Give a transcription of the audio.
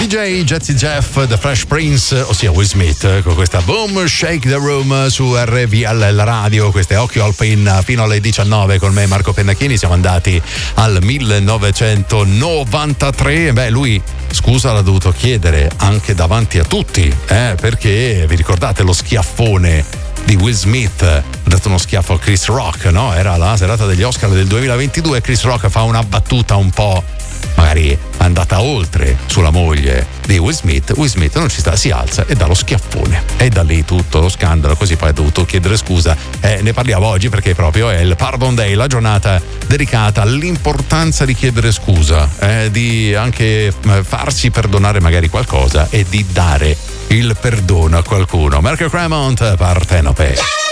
DJ Jazzy Jeff, The Fresh Prince, ossia Will Smith, con questa Boom Shake the Room su RVL Radio. Questo è Occhio al Pin fino alle 19 con me Marco Pennacchini. Siamo andati al 1993. Beh, lui scusa l'ha dovuto chiedere anche davanti a tutti, perché vi ricordate lo schiaffone di Will Smith? Ha dato uno schiaffo a Chris Rock, no? Era la serata degli Oscar del 2022. Chris Rock fa una battuta un po' magari andata oltre sulla moglie di Will Smith. Will Smith non ci sta, si alza e dà lo schiaffone, e da lì tutto lo scandalo. Così poi ha dovuto chiedere scusa. Ne parliamo oggi perché proprio è il Pardon Day, la giornata dedicata all'importanza di chiedere scusa, di anche farsi perdonare magari qualcosa e di dare il perdono a qualcuno. Marco Cremont, Partenope.